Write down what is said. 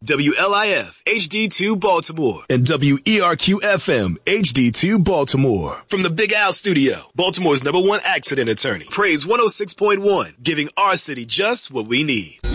WLIF HD2 Baltimore, and WERQ FM HD2 Baltimore. From the Big Al Studio, Baltimore's #1 accident attorney. Praise 106.1, giving our city just what we need.